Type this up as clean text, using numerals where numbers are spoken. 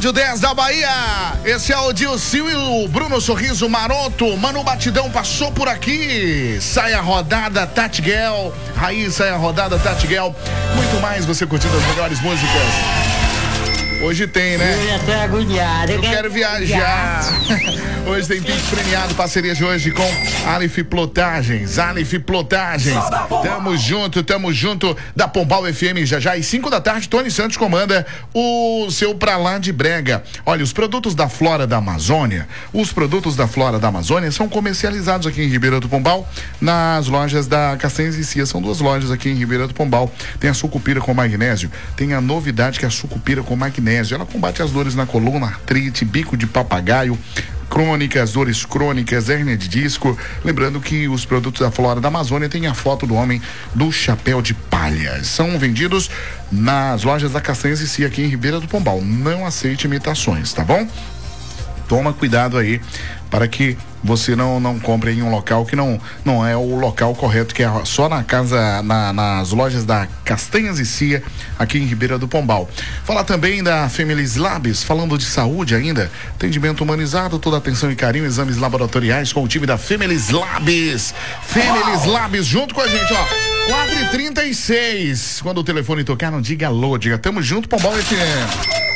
Rádio 10 da Bahia. Esse é o Dilcinho e o Bruno Sorriso Maroto. Manu Batidão passou por aqui. Sai a rodada Tatiguel. Raiz, sai a rodada Tatiguel. Muito mais você curtindo as melhores músicas. Hoje tem, né? Eu já tô agoniado. Eu quero viajar. Hoje tem Pix premiado, parceria de hoje com Alif Plotagens. Alif Plotagens. Tamo junto da Pombal FM já. Às 5 da tarde, Tony Santos comanda o seu Pra Lá de Brega. Olha, os produtos da Flora da Amazônia. Os produtos da Flora da Amazônia são comercializados aqui em Ribeira do Pombal, nas lojas da Castanhas e Cia. São duas lojas aqui em Ribeira do Pombal. Tem a sucupira com magnésio. Tem a novidade que é a sucupira com magnésio. Ela combate as dores na coluna, artrite, bico de papagaio, crônicas, dores crônicas, hérnia de disco. Lembrando que os produtos da Flora da Amazônia têm a foto do homem do chapéu de palha. São vendidos nas lojas da Castanhas e Cia aqui em Ribeira do Pombal. Não aceite imitações, tá bom? Toma cuidado aí para que você não compre em um local que não é o local correto, que é só nas lojas da Castanhas e Cia, aqui em Ribeira do Pombal. Falar também da Femelis Labs, falando de saúde ainda, atendimento humanizado, toda atenção e carinho, exames laboratoriais com o time da Femelis Labs. Femelis Labs junto com a gente, ó. 4h36. Quando o telefone tocar, não diga alô, diga tamo junto, Pombal FM.